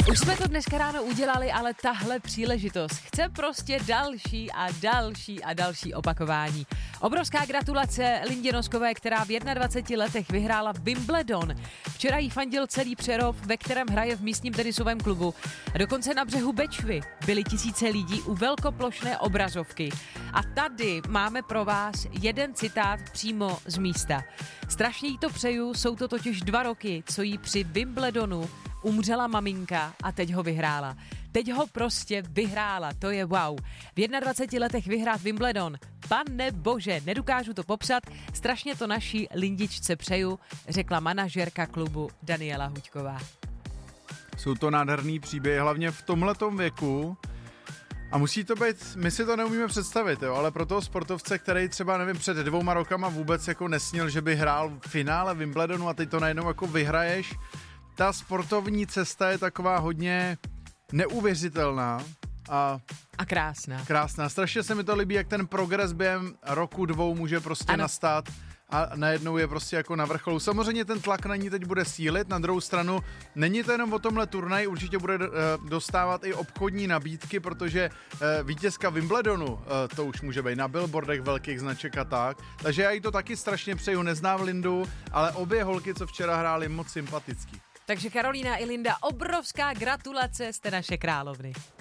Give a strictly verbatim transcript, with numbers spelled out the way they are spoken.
Už jsme to dneska ráno udělali, ale tahle příležitost chce prostě další a další a další opakování. Obrovská gratulace Lindě Noskové, která v dvaceti jedné letech vyhrála Wimbledon. Včera jí fandil celý Přerov, ve kterém hraje v místním tenisovém klubu. A dokonce na břehu Bečvy byly tisíce lidí u velkoplošné obrazovky. A tady máme pro vás jeden citát přímo z místa. Strašně jí to přeju, jsou to totiž dva roky, co jí při Wimbledonu umřela maminka a teď ho vyhrála. Teď ho prostě vyhrála, to je wow. V dvaceti jedné letech vyhrát Wimbledon, pane bože, nedokážu to popsat, strašně to naší Lindičce přeju, řekla manažerka klubu Daniela Huďková. Jsou to nádherný příběhy, hlavně v tomhletom věku. A musí to být, my si to neumíme představit, jo, ale pro toho sportovce, který třeba, nevím, před dvouma rokama vůbec jako nesnil, že by hrál v finále Wimbledonu a teď to najednou jako vyhraješ, ta sportovní cesta je taková hodně neuvěřitelná a, a krásná. Krásná. Strašně se mi to líbí, jak ten progres během roku, dvou může prostě ano. nastat a najednou je prostě jako na vrcholu. Samozřejmě ten tlak na ní teď bude sílit, na druhou stranu není to jenom o tomhle turnaji, určitě bude dostávat i obchodní nabídky, protože vítězka Wimbledonu, to už může být na billboardech velkých značek a tak, takže já jí to taky strašně přeju, neznám Lindu, ale obě holky, co včera hrály, moc sympatický. Takže Karolína i Linda, obrovská gratulace, jste naše královny.